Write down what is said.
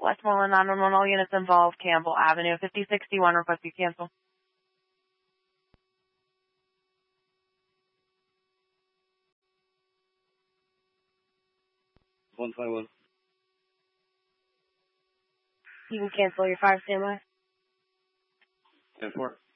Westmoreland 911, all units involved, Campbell Avenue, 5061, request you cancel. You can cancel your 5 standby. 10-4.